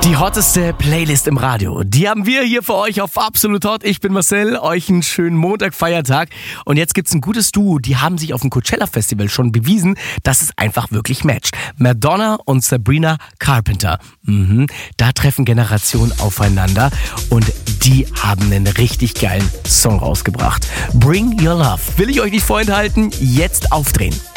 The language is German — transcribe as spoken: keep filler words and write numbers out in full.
Die hotteste Playlist im Radio, die haben wir hier für euch auf Absolut Hot. Ich bin Marcel, euch einen schönen Montag, Feiertag. Und jetzt gibt's ein gutes Duo, die haben sich auf dem Coachella Festival schon bewiesen, dass es einfach wirklich matcht. Madonna und Sabrina Carpenter. Mhm, da treffen Generationen aufeinander und die haben einen richtig geilen Song rausgebracht. Bring Your Love. Will ich euch nicht vorenthalten, jetzt aufdrehen.